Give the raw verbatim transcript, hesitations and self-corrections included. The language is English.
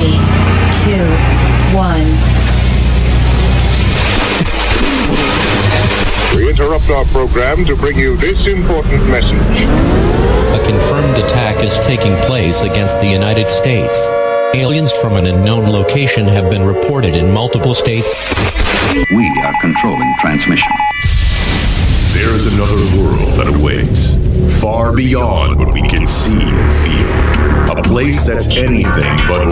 Three, two, one. We interrupt our program to bring you this important message. A confirmed attack is taking place against the United States. Aliens from an unknown location have been reported in multiple states. We are controlling transmission. There's another world that awaits, far beyond what we can see and feel. A place that's anything but